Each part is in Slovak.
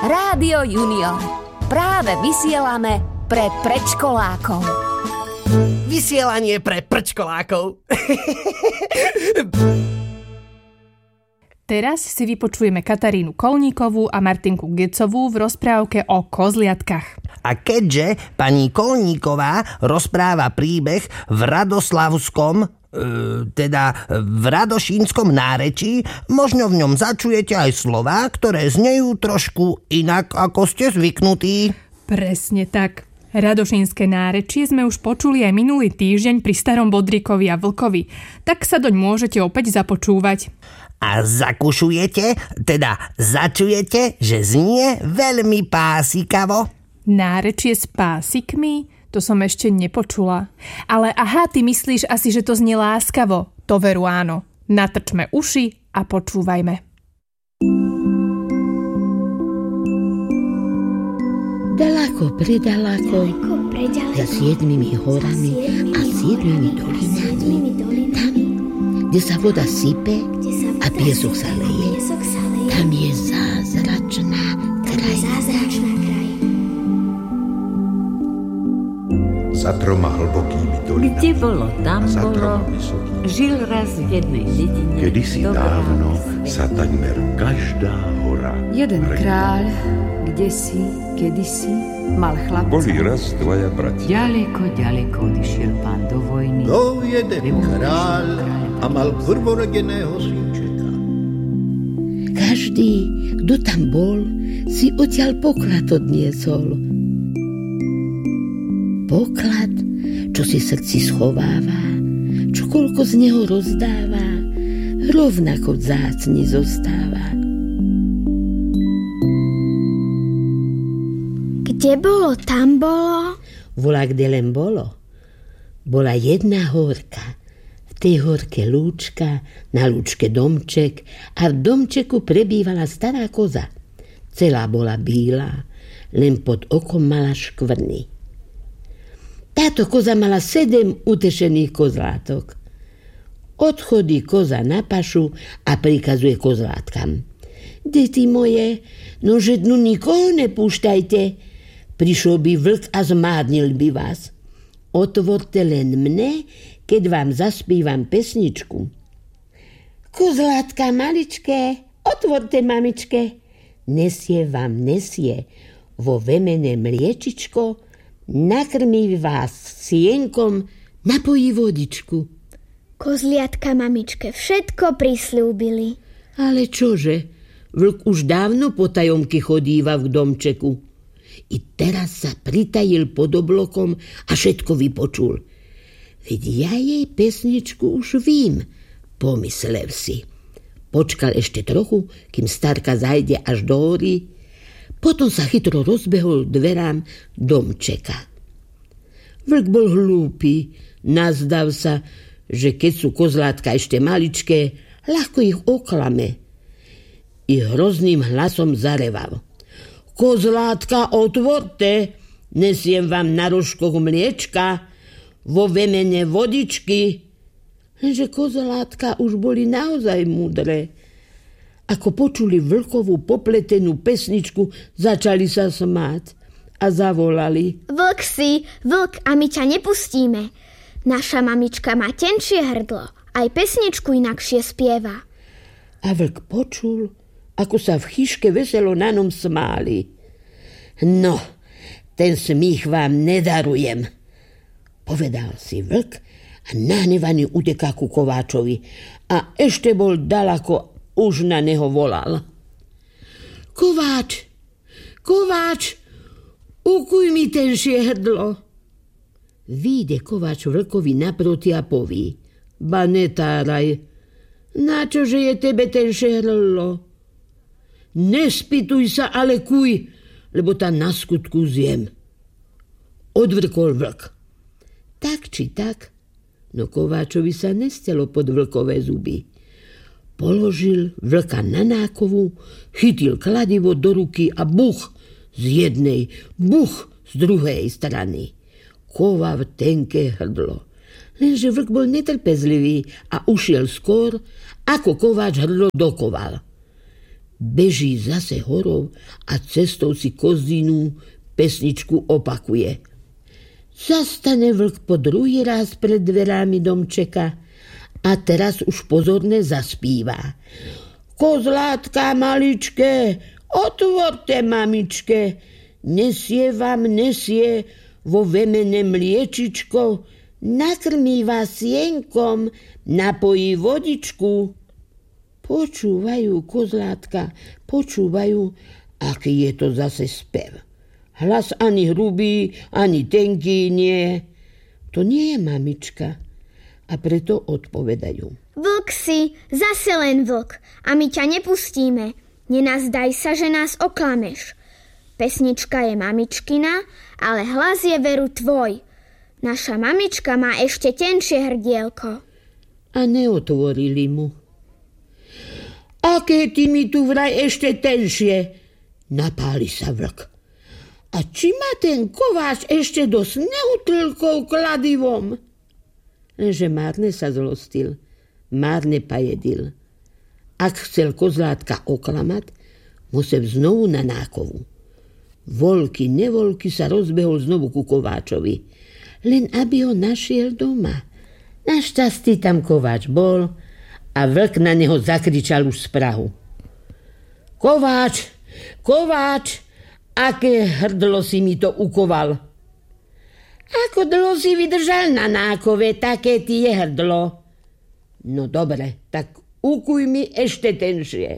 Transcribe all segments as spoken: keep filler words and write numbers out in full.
Rádio Junior. Práve vysielame pre predškolákov. Vysielanie pre predškolákov. Teraz si vypočujeme Katarínu Kolníkovú a Martinku Gecovú v rozprávke o kozliatkách. A keďže pani Kolníková rozpráva príbeh v radoslavskom, e, teda v radošínskom nárečí, možno v ňom začujete aj slová, ktoré znejú trošku inak, ako ste zvyknutí. Presne tak. Radošínske nárečie sme už počuli aj minulý týždeň pri starom Bodrikovi a Vlkovi, tak sa doň môžete opäť započúvať. A zakušujete, teda začujete, že znie veľmi pásikavo? Nárečie s pásikmi? To som ešte nepočula. Ale aha, ty myslíš asi, že to znie láskavo. To veru áno. Natrčme uši a počúvajme. Daleko, predaleko, za siedmimi horami a siedmimi dolinami, tam, kde sa voda sype a piesok sa leje, tam je zázračná krajina. Za troma hlbokými dolinami, kde bolo, tam za bolo, troma vysokými, žil raz v jednej dedine. kedysi dávno sa takmer každá hora Jeden hrnula. kráľ, kdesi, kedysi, mal chlapca. Boli raz dvaja bratia. Ďaleko, ďaleko odišiel pán do vojny. Bol jeden Nebol kráľ kráľ. a mal prvorodeného synčeka. Každý, kto tam bol, si odtiaľ poklad odniesol. Poklad, čo si srdci schováva, čo koľko z neho rozdáva, rovnako vzácny zostáva. Kde bolo, tam bolo? Volá, kde len bolo. Bola jedna horka. V tej horke lúčka, na lúčke domček a v domčeku prebývala stará koza. Celá bola bílá, len pod okom mala škvrny. Táto koza mala sedem utešených kozlátok. Odchodí koza na pašu a prikazuje kozlátkam. Deti moje, nože dnu nikoho nepúštajte. Prišiel by vlk a zmádnil by vás. Otvorte len mne, keď vám zaspívam pesničku. Kozlátka maličké, otvorte mamičke. Nesie vám nesie vo vemene mliečičko, nakrmí vás sienkom, napojí vodičku. Kozliatka mamičke všetko prisľúbili. Ale čože, vlk už dávno po tajomky chodíva v domčeku. I teraz sa pritajil pod oblokom a všetko vypočul. Veď ja jej pesničku už vím, pomyslel si. Počkal ešte trochu, kým starka zajde až do hory. Potom sa chytro rozbehol dverám domčeka. Vlk bol hlúpy, nazdav sa, že keď sú kozlátka ešte maličké, ľahko ich oklame. I hrozným hlasom zareval. Kozlátka, otvorte, nesiem vám na rožkoch mliečka, vo vemene vodičky. Lenže kozlátka už boli naozaj múdre. Ako počuli vlkovú popletenú pesničku, začali sa smáť a zavolali. Vlk si, vlk, a my ťa nepustíme. Naša mamička má tenšie hrdlo, aj pesničku inakšie spieva. A vlk počul, ako sa v chyške veselo na ňom smáli. No, ten smích vám nedarujem, povedal si vlk a nahnevaný uteká ku Kováčovi. A ešte bol daleko, už na neho volal. Kováč, Kováč, ukuj mi tenšie hrdlo. Výjde Kováč vlkovi naproti a poví. Ba netáraj, načože je tebe tenšie hrdlo? Nespýtuj sa, ale kuj, lebo tá na skutku zjem. Odvrkol vlk. Tak či tak, no Kováčovi sa nestelo pod vlkové zuby. Položil vlka na nákovu, chytil kladivo do ruky a buch z jednej, buch z druhej strany. Kovav tenké hrdlo. Lenže vlk bol netrpezlivý a ušiel skôr, ako Kováč hrdlo dokoval. Beží zase horou a cestou si kozinu pesničku opakuje. Zastane vlk po druhý raz pred dverami domčeka a teraz už pozorne zaspíva. Kozlátka maličké, otvorte mamičke, nesie vám, nesie vo vemene mliečičko, nakrmí vás sienkom, napojí vodičku. Počúvajú kozlátka, počúvajú, aký je to zase spev. Hlas ani hrubý, ani tenký nie. To nie je mamička a preto odpovedajú. Vlk si, zase len vlk a my ťa nepustíme. Nenazdaj sa, že nás oklameš. Pesnička je mamičkina, ale hlas je veru tvoj. Naša mamička má ešte tenšie hrdielko. A neotvorili mu. Aké ty mi tu vraj ešte tenšie? Napáli sa vlk. A či ma ten kováč ešte dosť neutlkol kladivom? Lenže márne sa zlostil, márne pajedil. Ak chcel kozlátka oklamať, musel znovu na nákovu. Volky, nevolky sa rozbehol znovu ku kováčovi, len aby ho našiel doma. Našťastí tam kováč bol a vlk na neho zakričal už z prahu. Kováč, kováč, aké hrdlo si mi to ukoval. Ako dlho si vydržal na nákove, také ti je hrdlo. No dobre, tak ukuj mi ešte tenšie.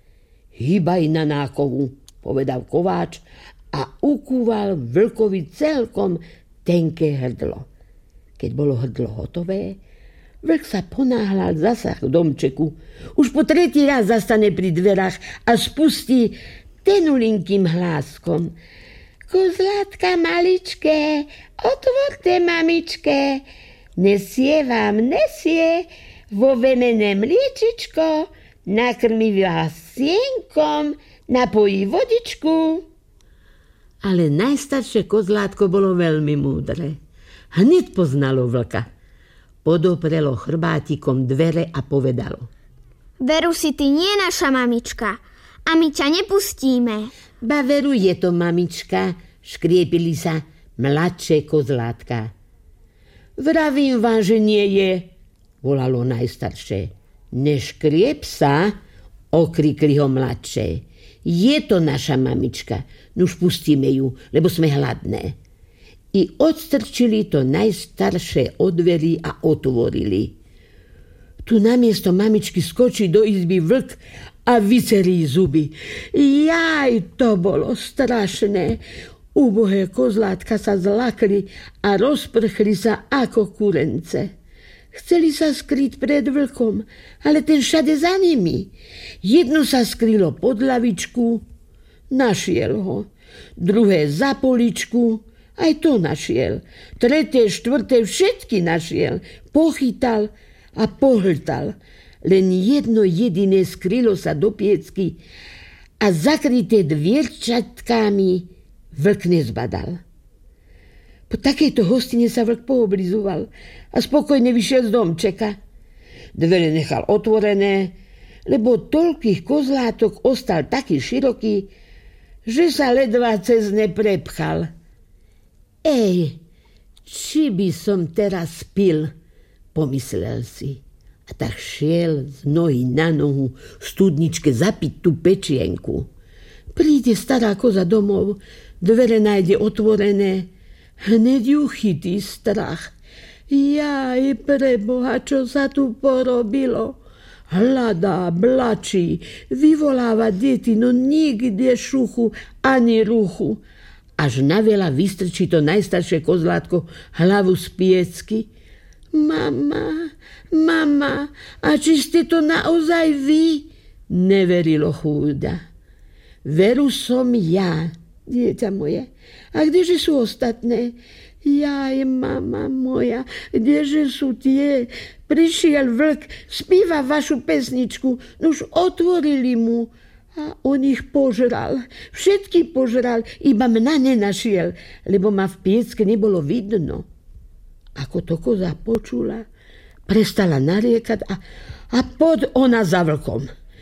Hýbaj na nákovu, povedal kováč a ukúval vlkovi celkom tenké hrdlo. Keď bolo hrdlo hotové, vlk sa ponáhľal zasa k domčeku. Už po tretí raz zastane pri dverách a spustí tenulinkým hláskom. Kozlátka maličké, otvorte mamičke, nesie vám, nesie vo vemene mliečičko, nakrmí vás sienkom, napojí vodičku. Ale najstaršie kozlátko bolo veľmi múdre. Hneď poznalo vlka. Podoprelo chrbátikom dvere a povedalo. Veru si ty nie naša mamička a my ťa nepustíme. Ba veru je to mamička, škriepili sa mladšie kozlátka. Vravím vám, že nie je, volalo najstaršie. Neškriep sa, okrikli ho mladšie. Je to naša mamička, nuž pustíme ju, lebo sme hladné. I odstrčili to najstaršie od dverí a otvorili. Tu namiesto mamičky skočí do izby vlk a vycerí zuby. Jaj, to bolo strašné. Ubohé kozlátka sa zlakli a rozprchli sa ako kurence. Chceli sa skryť pred vlkom, ale ten všade za nimi. Jedno sa skrylo pod lavičku, našiel ho. Druhé za poličku, aj to našiel. Tretie, štvrté, všetky našiel. Pochytal a pohltal. Len jedno jediné skrylo sa do piecky a zakryté dvierčatkami vlk nezbadal. Po takejto hostine sa vlk pooblizoval a spokojne vyšiel z domčeka. Dvere nechal otvorené, lebo toľkých kozlátok ostal taký široký, že sa ledva cez ne prepchal. Ej, či by som teraz pil, pomyslel si. A tak šiel z nohy na nohu v studničke zapiť tú pečienku. Príde stará koza domov, dvere nájde otvorené, hneď ju chytí strach. Jaj, preboha, čo sa tu porobilo? Hľadá, blačí, vyvoláva deti, no nikde šuchu ani ruchu. Až naveľa vystrčí to najstaršie kozlátko hlavu z piecky. Mama, mama, a či ste to naozaj vy? Neverilo chúda. Veru som ja, dieťa moje. A kdeže sú ostatné? Jaj, mama moja, kdeže sú tie? Prišiel vlk, spíva vašu pesničku, nuž otvorili mu a on ich požral. Všetky požral, iba mňa nenašiel, lebo ma v piecke nebolo vidno. Ako to koza počula, prestala nariekať a, a pod ona za vlkom.